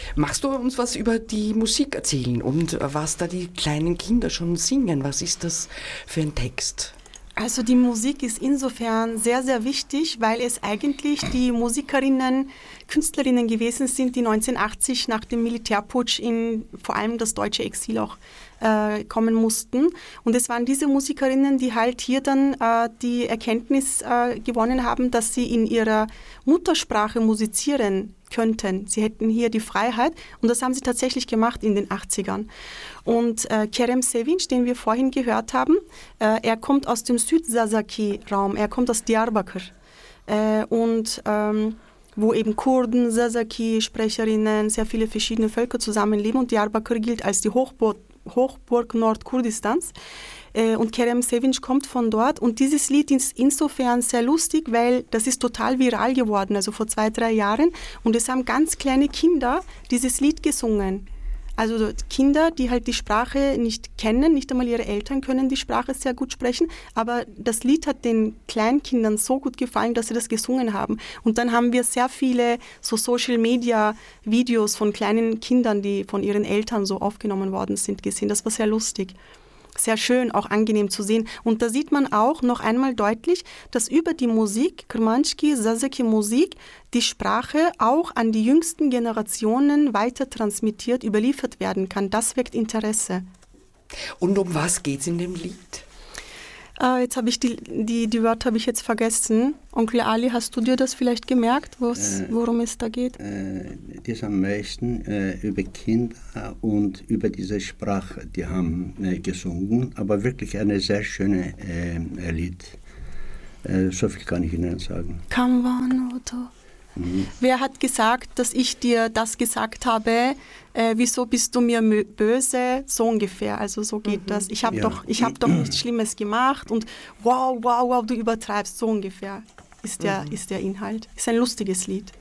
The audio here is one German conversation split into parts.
Magst du uns was über die Musik erzählen und was da die kleinen Kinder schon singen? Was ist das für ein Text? Also die Musik ist insofern sehr, sehr wichtig, weil es eigentlich die Musikerinnen, Künstlerinnen gewesen sind, die 1980 nach dem Militärputsch in vor allem das deutsche Exil auch kommen mussten. Und es waren diese Musikerinnen, die halt hier dann die Erkenntnis gewonnen haben, dass sie in ihrer Muttersprache musizieren könnten. Sie hätten hier die Freiheit und das haben sie tatsächlich gemacht in den 80ern. Und Kerem Sevinç, den wir vorhin gehört haben, er kommt aus dem Süd-Sasaki-Raum, er kommt aus Diyarbakır. Wo eben Kurden, Sasaki-Sprecherinnen, sehr viele verschiedene Völker zusammenleben und Diyarbakır gilt als die Hochburg Nordkurdistans. Und Kerem Sevinç kommt von dort und dieses Lied ist insofern sehr lustig, weil das ist total viral geworden, also vor 2-3 Jahren und es haben ganz kleine Kinder dieses Lied gesungen. Also Kinder, die halt die Sprache nicht kennen, nicht einmal ihre Eltern können die Sprache sehr gut sprechen, aber das Lied hat den Kleinkindern so gut gefallen, dass sie das gesungen haben. Und dann haben wir sehr viele so Social-Media-Videos von kleinen Kindern, die von ihren Eltern so aufgenommen worden sind, gesehen. Das war sehr lustig. Sehr schön, auch angenehm zu sehen. Und da sieht man auch noch einmal deutlich, dass über die Musik, Kermanshky, Sasaki-Musik, die Sprache auch an die jüngsten Generationen weiter transmittiert, überliefert werden kann. Das weckt Interesse. Und um was geht es in dem Lied? Jetzt habe ich die Wörter habe ich jetzt vergessen. Onkel Ali, hast du dir das vielleicht gemerkt, worum es da geht? Das ist am meisten über Kinder und über diese Sprache, die haben gesungen, aber wirklich eine sehr schöne Lied. So viel kann ich Ihnen sagen. Kamwanoto. Wer hat gesagt, dass ich dir das gesagt habe? Wieso bist du mir böse? So ungefähr, also so geht das. Ich habe doch nichts Schlimmes gemacht und wow, du übertreibst, so ungefähr ist der Inhalt. Ist ein lustiges Lied.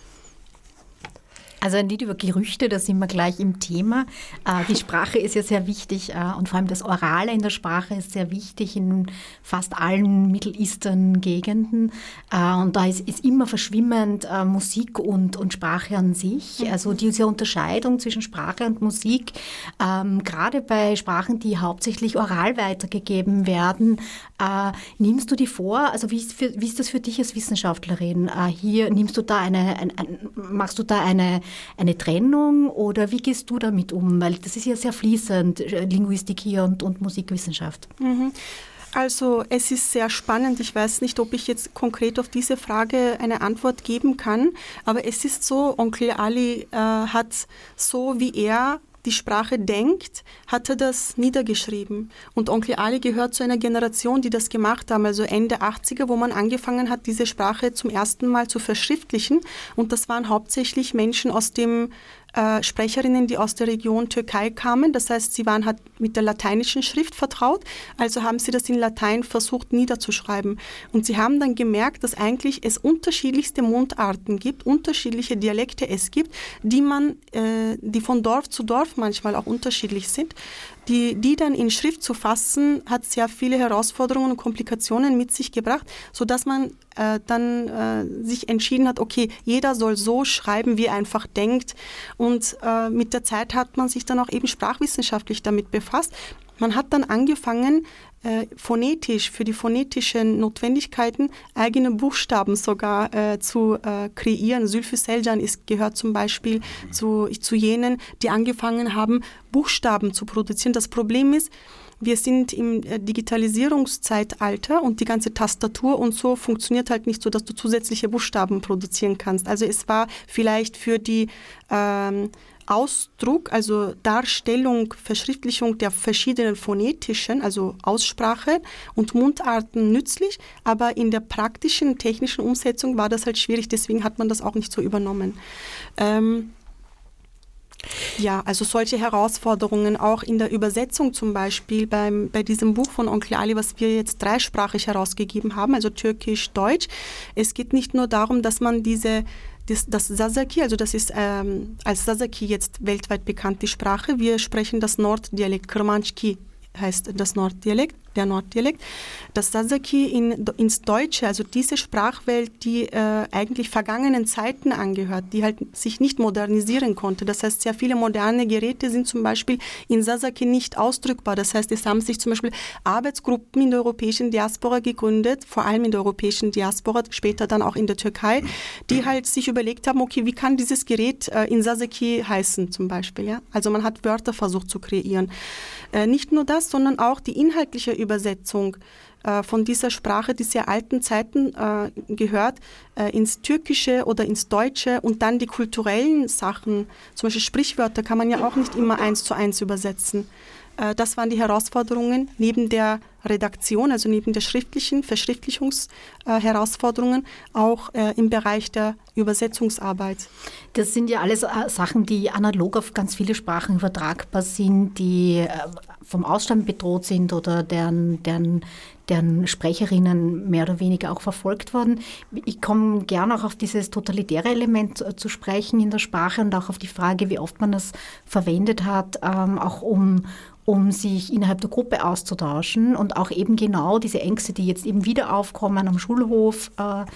Also ein Lied über Gerüchte, da sind wir gleich im Thema. Die Sprache ist ja sehr wichtig und vor allem das Orale in der Sprache ist sehr wichtig in fast allen Middle Eastern Gegenden. Und da ist immer verschwimmend Musik und Sprache an sich. Also diese Unterscheidung zwischen Sprache und Musik, gerade bei Sprachen, die hauptsächlich oral weitergegeben werden, nimmst du die vor? Also wie ist das für dich als Wissenschaftlerin? Hier nimmst du da machst du da eine Trennung oder wie gehst du damit um? Weil das ist ja sehr fließend, Linguistik hier und Musikwissenschaft. Also es ist sehr spannend. Ich weiß nicht, ob ich jetzt konkret auf diese Frage eine Antwort geben kann, aber es ist so, Onkel Ali hat so wie er die Sprache denkt, hat er das niedergeschrieben. Und Onkel Ali gehört zu einer Generation, die das gemacht haben, also Ende 80er, wo man angefangen hat, diese Sprache zum ersten Mal zu verschriftlichen. Und das waren hauptsächlich Menschen aus dem Sprecherinnen, die aus der Region Türkei kamen. Das heißt, sie waren halt mit der lateinischen Schrift vertraut, also haben sie das in Latein versucht niederzuschreiben. Und sie haben dann gemerkt, dass eigentlich es unterschiedlichste Mundarten gibt, unterschiedliche Dialekte es gibt, die von Dorf zu Dorf manchmal auch unterschiedlich sind. Die dann in Schrift zu fassen, hat sehr viele Herausforderungen und Komplikationen mit sich gebracht, sodass man sich entschieden hat, okay, jeder soll so schreiben, wie er einfach denkt. Und mit der Zeit hat man sich dann auch eben sprachwissenschaftlich damit befasst. Man hat dann angefangen, phonetisch, für die phonetischen Notwendigkeiten eigene Buchstaben sogar zu kreieren. Zülfü Selcan gehört zum Beispiel zu jenen, die angefangen haben, Buchstaben zu produzieren. Das Problem ist, wir sind im Digitalisierungszeitalter und die ganze Tastatur und so funktioniert halt nicht so, dass du zusätzliche Buchstaben produzieren kannst. Also es war vielleicht für die Ausdruck, also Darstellung, Verschriftlichung der verschiedenen phonetischen, also Aussprache und Mundarten nützlich, aber in der praktischen, technischen Umsetzung war das halt schwierig, deswegen hat man das auch nicht so übernommen. Ja, also solche Herausforderungen auch in der Übersetzung zum Beispiel bei diesem Buch von Onkel Ali, was wir jetzt dreisprachig herausgegeben haben, also Türkisch, Deutsch. Es geht nicht nur darum, dass man das Sasaki, also das ist als Sasaki jetzt weltweit bekannt die Sprache. Wir sprechen das Norddialekt, Kermanshky heißt das Norddialekt. der Norddialekt. Das Sasaki ins Deutsche, also diese Sprachwelt, die eigentlich vergangenen Zeiten angehört, die halt sich nicht modernisieren konnte. Das heißt, sehr viele moderne Geräte sind zum Beispiel in Sasaki nicht ausdrückbar. Das heißt, es haben sich zum Beispiel Arbeitsgruppen in der europäischen Diaspora gegründet, vor allem in der europäischen Diaspora, später dann auch in der Türkei, die halt sich überlegt haben, okay, wie kann dieses Gerät in Sasaki heißen zum Beispiel. Ja? Also man hat Wörter versucht zu kreieren. Nicht nur das, sondern auch die inhaltliche Übersetzung von dieser Sprache, die sehr alten Zeiten gehört, ins Türkische oder ins Deutsche und dann die kulturellen Sachen, zum Beispiel Sprichwörter kann man ja auch nicht immer 1:1 übersetzen. Das waren die Herausforderungen neben der Redaktion, also neben der schriftlichen Verschriftlichungsherausforderungen, auch im Bereich der Übersetzungsarbeit. Das sind ja alles Sachen, die analog auf ganz viele Sprachen übertragbar sind, die vom Aussterben bedroht sind oder deren Sprecherinnen mehr oder weniger auch verfolgt wurden. Ich komme gerne auch auf dieses totalitäre Element zu sprechen in der Sprache und auch auf die Frage, wie oft man es verwendet hat, auch um sich innerhalb der Gruppe auszutauschen und auch eben genau diese Ängste, die jetzt eben wieder aufkommen am Schulhof.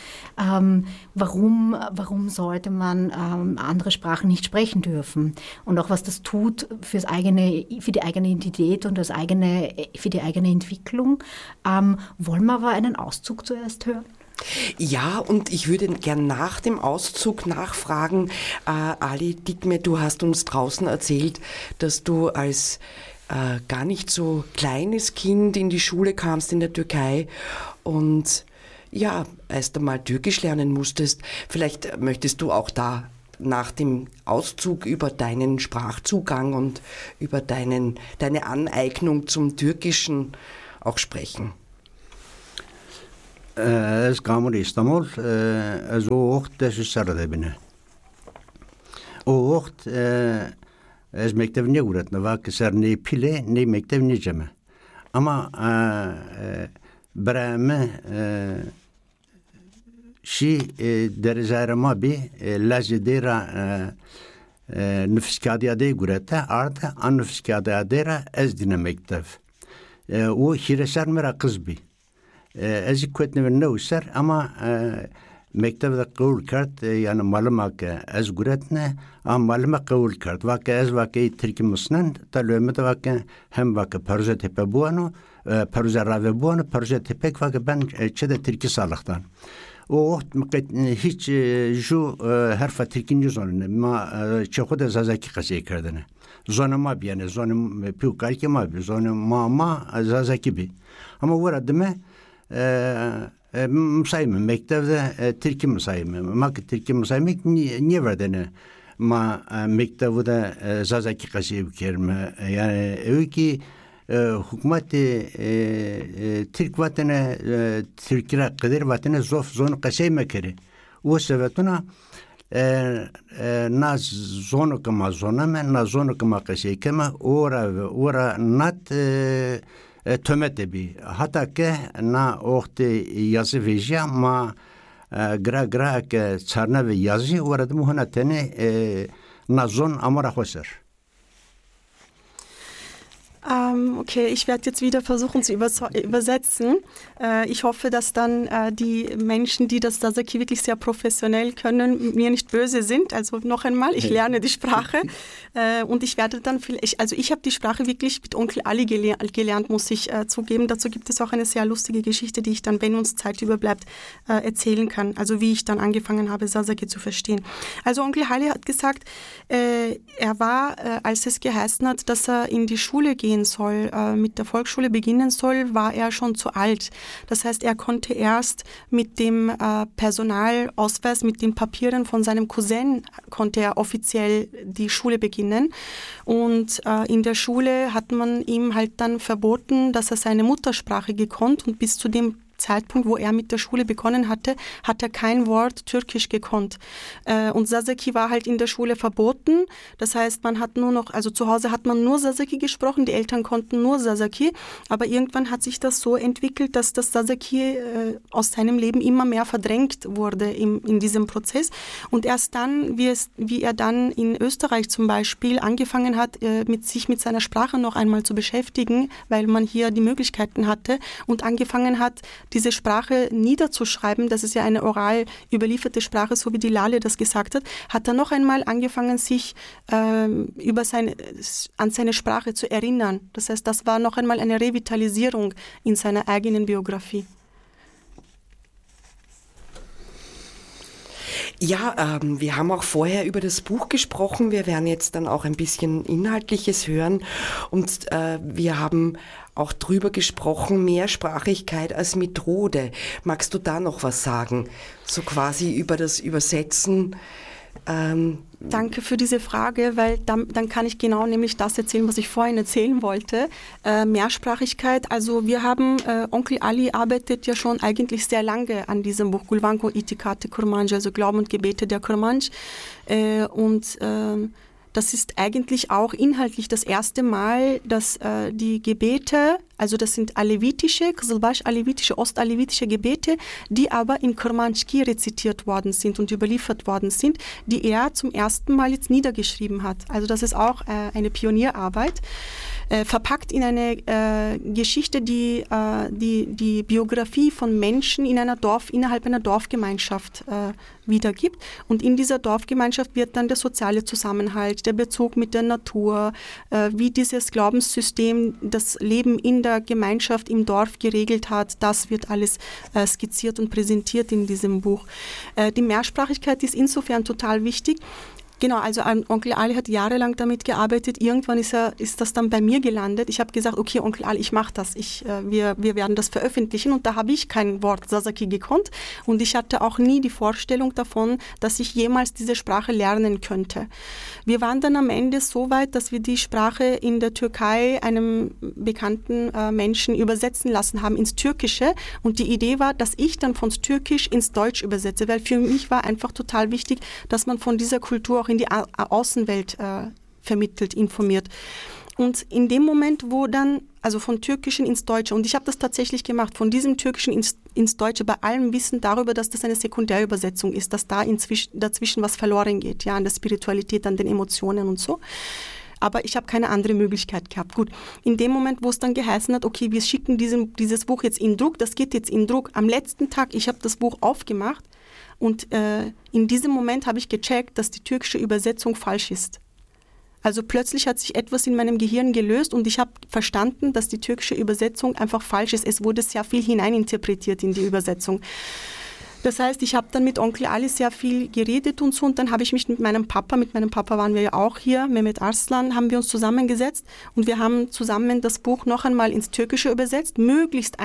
Warum sollte man andere Sprachen nicht sprechen dürfen? Und auch was das tut für die eigene Identität und für die eigene Entwicklung. Wollen wir aber einen Auszug zuerst hören? Ja, und ich würde gern nach dem Auszug nachfragen. Ali Dikme, du hast uns draußen erzählt, dass du als gar nicht so kleines Kind in die Schule kamst in der Türkei und ja, erst einmal Türkisch lernen musstest. Vielleicht möchtest du auch da nach dem Auszug über deinen Sprachzugang und über deine Aneignung zum Türkischen auch sprechen. Ez Gamur İstanbul, ez o vaxt Sırada bine. O vaxt ez mektebine uğratna va keser ne pile ne mektebine ceme. Ama برامه شی در زارما بی لازدیرا نفسکادیاده گرته آرده آن نفسکادیاده از دینامیکتف و هیرسر مرا قزبی از کوت نو سر اما مکتب دا قول کرد یعنی معلومه که از گرتنه ام معلومه قول کرد واقع از واقعی ترکی مسنن تلومه دا واقع هم واقع پروژه تپه بوانو پروژه راوه بوانو پروژه تپک واقع ben چه ترکی سالختان o hiç şu harfa Türkçe zonunda ma çok da zazaki kasiye kardene. Zonama bir yani zonum piu kalki ma bir zonum ma zazaki bir. Ama orada mı müsaime mektebde Türkçe müsaime. Ma Türkçe müsaime niye verdene? Ma mektebde zazaki kasiye kerme. Yani öyle حکومت ترک وطن ترکی را قدر وطن زوف زون قصه مکره و سبتونا نا زونو کما زونمه نا زونو کما قصه کما اورا نات tömet بی حتی که نا وقت yazı ویژه ما gra که چرنه و yazı ورد مهنه تنه نا زون امورا خوشر. Okay, ich werde jetzt wieder versuchen zu übersetzen. Ich hoffe, dass dann die Menschen, die das Sasaki wirklich sehr professionell können, mir nicht böse sind. Also noch einmal, ich lerne die Sprache und ich werde dann ich habe die Sprache wirklich mit Onkel Ali gelernt, muss ich zugeben. Dazu gibt es auch eine sehr lustige Geschichte, die ich dann, wenn uns Zeit überbleibt, erzählen kann. Also wie ich dann angefangen habe, Sasaki zu verstehen. Also Onkel Ali hat gesagt, er war, als es geheißen hat, dass er in die Schule gehen soll, mit der Volksschule beginnen soll, war er schon zu alt. Das heißt, er konnte erst mit dem Personalausweis, mit den Papieren von seinem Cousin, konnte er offiziell die Schule beginnen. Und in der Schule hat man ihm halt dann verboten, dass er seine Muttersprache gekonnt und bis zu dem Zeitpunkt, wo er mit der Schule begonnen hatte, hat er kein Wort Türkisch gekonnt. Und Sasaki war halt in der Schule verboten. Das heißt, man hat nur noch, also zu Hause hat man nur Sasaki gesprochen, die Eltern konnten nur Sasaki. Aber irgendwann hat sich das so entwickelt, dass das Sasaki aus seinem Leben immer mehr verdrängt wurde in diesem Prozess. Und erst dann, wie er dann in Österreich zum Beispiel angefangen hat, sich mit seiner Sprache noch einmal zu beschäftigen, weil man hier die Möglichkeiten hatte und angefangen hat, diese Sprache niederzuschreiben, das ist ja eine oral überlieferte Sprache, so wie die Lale das gesagt hat er noch einmal angefangen, sich an seine Sprache zu erinnern. Das heißt, das war noch einmal eine Revitalisierung in seiner eigenen Biografie. Ja, wir haben auch vorher über das Buch gesprochen. Wir werden jetzt dann auch ein bisschen Inhaltliches hören. Und wir haben auch drüber gesprochen, Mehrsprachigkeit als Methode. Magst du da noch was sagen? So quasi über das Übersetzen. Danke für diese Frage, weil dann kann ich genau nämlich das erzählen, was ich vorhin erzählen wollte. Mehrsprachigkeit, also wir haben, Onkel Ali arbeitet ja schon eigentlich sehr lange an diesem Buch, Gulvango Itikate Kurmanj, also Glauben und Gebete der Kurmanj. Das ist eigentlich auch inhaltlich das erste Mal, dass die Gebete, also das sind alevitische, Kızılbaş-alevitische, ostalevitische Gebete, die aber in Kurmanjki rezitiert worden sind und überliefert worden sind, die er zum ersten Mal jetzt niedergeschrieben hat. Also das ist auch eine Pionierarbeit. Verpackt in eine Geschichte, die Biografie von Menschen innerhalb einer Dorfgemeinschaft wiedergibt. Und in dieser Dorfgemeinschaft wird dann der soziale Zusammenhalt, der Bezug mit der Natur, wie dieses Glaubenssystem das Leben in der Gemeinschaft im Dorf geregelt hat, das wird alles skizziert und präsentiert in diesem Buch. Die Mehrsprachigkeit ist insofern total wichtig. Genau, also Onkel Ali hat jahrelang damit gearbeitet. Irgendwann ist das dann bei mir gelandet. Ich habe gesagt, okay, Onkel Ali, ich mache das. Wir werden das veröffentlichen. Und da habe ich kein Wort Sasaki gekonnt. Und ich hatte auch nie die Vorstellung davon, dass ich jemals diese Sprache lernen könnte. Wir waren dann am Ende so weit, dass wir die Sprache in der Türkei einem bekannten Menschen übersetzen lassen haben ins Türkische. Und die Idee war, dass ich dann von Türkisch ins Deutsch übersetze. Weil für mich war einfach total wichtig, dass man von dieser Kultur auch in die Außenwelt vermittelt, informiert. Und in dem Moment, wo dann, also von Türkischen ins Deutsche, und ich habe das tatsächlich gemacht, von diesem Türkischen ins Deutsche, bei allem Wissen darüber, dass das eine Sekundärübersetzung ist, dass da dazwischen was verloren geht, ja, an der Spiritualität, an den Emotionen und so. Aber ich habe keine andere Möglichkeit gehabt. Gut, in dem Moment, wo es dann geheißen hat, okay, wir schicken dieses Buch jetzt in Druck, das geht jetzt in Druck. Am letzten Tag, ich habe das Buch aufgemacht, und in diesem Moment habe ich gecheckt, dass die türkische Übersetzung falsch ist. Also plötzlich hat sich etwas in meinem Gehirn gelöst und ich habe verstanden, dass die türkische Übersetzung einfach falsch ist. Es wurde sehr viel hineininterpretiert in die Übersetzung. Das heißt, ich habe dann mit Onkel Ali sehr viel geredet und so, und dann habe ich mich mit meinem Papa waren wir ja auch hier, Mehmet Arslan, haben wir uns zusammengesetzt und wir haben zusammen das Buch noch einmal ins Türkische übersetzt, möglichst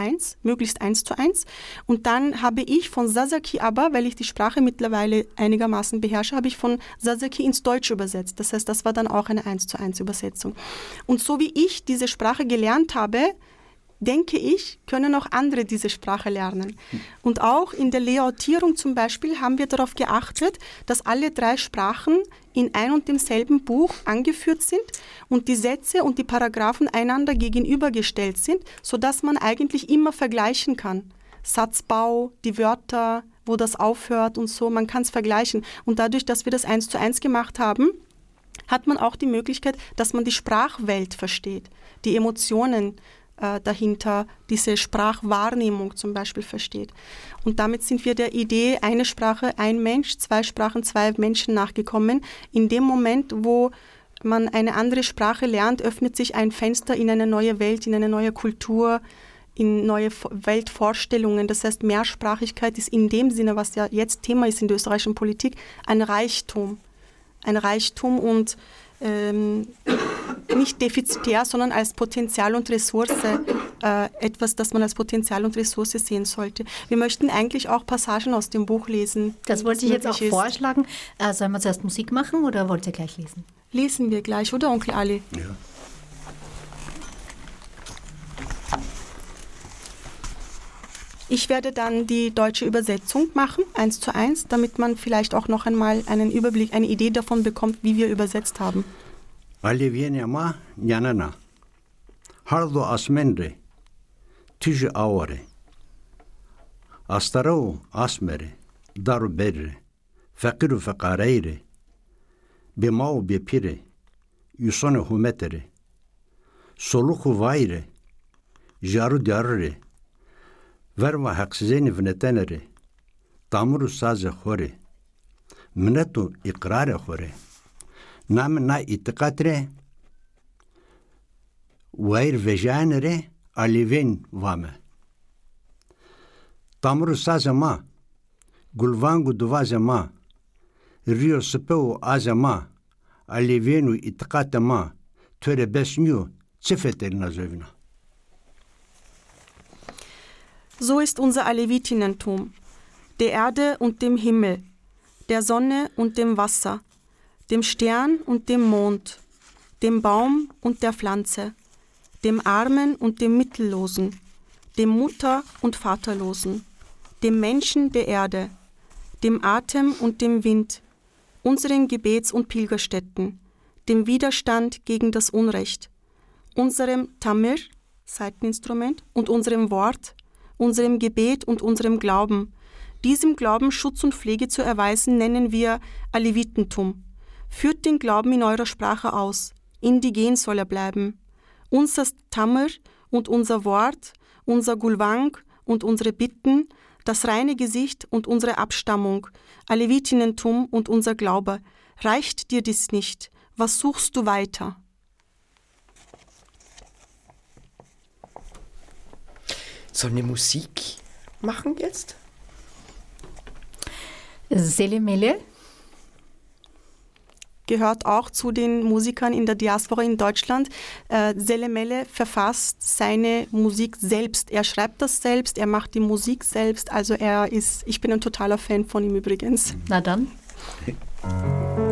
1:1. Und dann habe ich von Sasaki aber, weil ich die Sprache mittlerweile einigermaßen beherrsche, habe ich von Sasaki ins Deutsche übersetzt. Das heißt, das war dann auch eine 1:1 Übersetzung. Und so wie ich diese Sprache gelernt habe, denke ich, können auch andere diese Sprache lernen. Und auch in der Layoutierung zum Beispiel haben wir darauf geachtet, dass alle 3 Sprachen in ein und demselben Buch angeführt sind und die Sätze und die Paragraphen einander gegenübergestellt sind, sodass man eigentlich immer vergleichen kann. Satzbau, die Wörter, wo das aufhört und so, man kann es vergleichen. Und dadurch, dass wir das 1:1 gemacht haben, hat man auch die Möglichkeit, dass man die Sprachwelt versteht, die Emotionen dahinter, diese Sprachwahrnehmung zum Beispiel versteht. Und damit sind wir der Idee, eine Sprache, ein Mensch, 2 Sprachen, 2 Menschen nachgekommen. In dem Moment, wo man eine andere Sprache lernt, öffnet sich ein Fenster in eine neue Welt, in eine neue Kultur, in neue Weltvorstellungen. Das heißt, Mehrsprachigkeit ist in dem Sinne, was ja jetzt Thema ist in der österreichischen Politik, ein Reichtum. Ein Reichtum und nicht defizitär, sondern als Potenzial und Ressource, etwas, das man als Potenzial und Ressource sehen sollte. Wir möchten eigentlich auch Passagen aus dem Buch lesen. Das wollte ich jetzt auch vorschlagen. Sollen wir zuerst Musik machen oder wollt ihr gleich lesen? Lesen wir gleich, oder Onkel Ali? Ja. Ich werde dann die deutsche Übersetzung machen, 1:1, damit man vielleicht auch noch einmal einen Überblick, eine Idee davon bekommt, wie wir übersetzt haben. Alivienema nyanana. Hardo asmenre. Tüje aure. Astarao asmere. Daru berre. Fakiru fakareire. Bemao bepire. Yusone humetere. Soluhu vaire. Jaru diarre. Verva haksizeni vnetenere. Tamuru saze khore. Mnetu iqrare khore. Nam na itikatre. Vair vejanere aliven vame. Tamuru saze ma. Gulvangu duvaze ma. Rio sepeu aze ma. Alivenu itikate ma. Töre besnyu zifetel nazövna. So ist unser Alevitinnentum, der Erde und dem Himmel, der Sonne und dem Wasser, dem Stern und dem Mond, dem Baum und der Pflanze, dem Armen und dem Mittellosen, dem Mutter- und Vaterlosen, dem Menschen der Erde, dem Atem und dem Wind, unseren Gebets- und Pilgerstätten, dem Widerstand gegen das Unrecht, unserem Tamir, Saiteninstrument, und unserem Wort, unserem Gebet und unserem Glauben. Diesem Glauben Schutz und Pflege zu erweisen, nennen wir Alevitentum. Führt den Glauben in eurer Sprache aus. Indigen soll er bleiben. Unser Tamir und unser Wort, unser Gulwang und unsere Bitten, das reine Gesicht und unsere Abstammung, Alevitinnentum und unser Glaube. Reicht dir dies nicht? Was suchst du weiter? Sollen wir Musik machen jetzt? Selimele gehört auch zu den Musikern in der Diaspora in Deutschland. Selimele verfasst seine Musik selbst. Er schreibt das selbst, er macht die Musik selbst. Also ich bin ein totaler Fan von ihm übrigens. Na dann.